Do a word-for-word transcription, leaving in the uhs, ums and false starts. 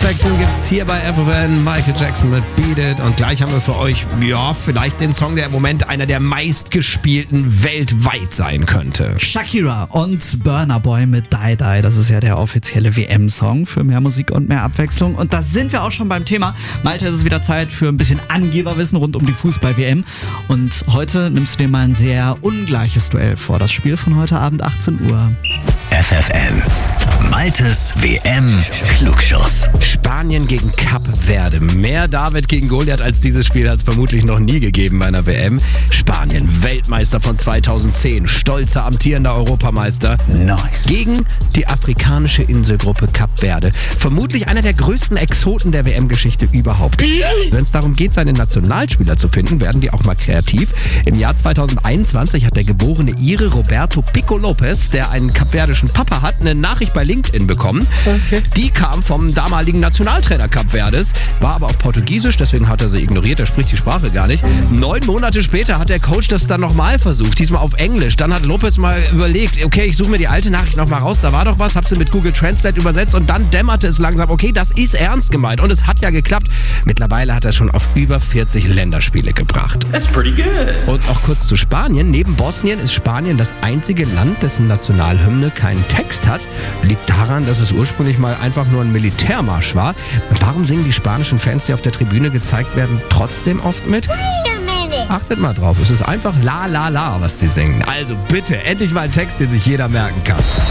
Abwechslung gibt's hier bei F F N. Michael Jackson mit Beat It. Und gleich haben wir für euch, ja, vielleicht den Song, der im Moment einer der meistgespielten weltweit sein könnte. Shakira und Burna Boy mit Die Die. Das ist ja der offizielle W M-Song für mehr Musik und mehr Abwechslung. Und da sind wir auch schon beim Thema. Malte, es ist wieder Zeit für ein bisschen Angeberwissen rund um die Fußball-W M. Und heute nimmst du dir mal ein sehr ungleiches Duell vor. Das Spiel von heute Abend achtzehn Uhr. F F N. Maltes W M-Klugschuss. Spanien gegen Kap Verde. Mehr David gegen Goliath als dieses Spiel hat es vermutlich noch nie gegeben bei einer W M. Spanien, Weltmeister von zweitausendzehn, stolzer amtierender Europameister. Nice. Gegen die afrikanische Inselgruppe Kap Verde. Vermutlich einer der größten Exoten der W M-Geschichte überhaupt. Wenn es darum geht, seine Nationalspieler zu finden, werden die auch mal kreativ. Im Jahr zweitausendeinundzwanzig hat der geborene Ire Roberto Pico Lopez, der einen kapverdischen Papa hat, eine Nachricht bei LinkedIn bekommen. Okay. Die kam vom damaligen Nationaltrainer Kap Verdes, war aber auf Portugiesisch, deswegen hat er sie ignoriert, er spricht die Sprache gar nicht. Neun Monate später hat der Coach das dann nochmal versucht, diesmal auf Englisch. Dann hat Lopez mal überlegt, okay, ich suche mir die alte Nachricht nochmal raus, da war doch was, hab sie mit Google Translate übersetzt und dann dämmerte es langsam, okay, das ist ernst gemeint und es hat ja geklappt. Mittlerweile hat er schon auf über vierzig Länderspiele gebracht. That's pretty good. Und noch kurz zu Spanien. Neben Bosnien ist Spanien das einzige Land, dessen Nationalhymne keinen Text hat. Liegt daran, dass es ursprünglich mal einfach nur ein Militärmarsch war. Und warum singen die spanischen Fans, die auf der Tribüne gezeigt werden, trotzdem oft mit? Achtet mal drauf, es ist einfach La La La, was sie singen. Also bitte, endlich mal ein Text, den sich jeder merken kann.